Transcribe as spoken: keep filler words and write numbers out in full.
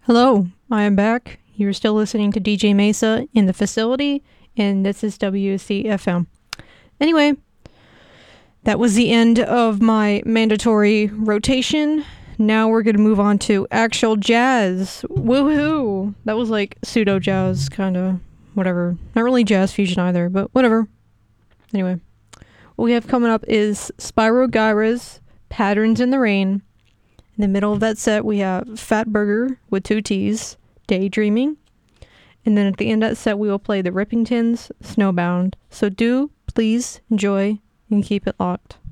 Hello, I am back. You're still listening to D J Mesa in the facility, and this is W C F M. Anyway, that was the end of my mandatory rotation. Now we're going to move on to actual jazz. Woohoo! That was like pseudo jazz, kind of, whatever. Not really jazz fusion either, but whatever. Anyway, what we have coming up is Spyro Gyra's Patterns in the Rain. In the middle of that set, we have Fat Burger with two T's, Daydreaming. And then at the end of that set, we will play the Rippingtons, Snowbound. So do please enjoy and keep it locked.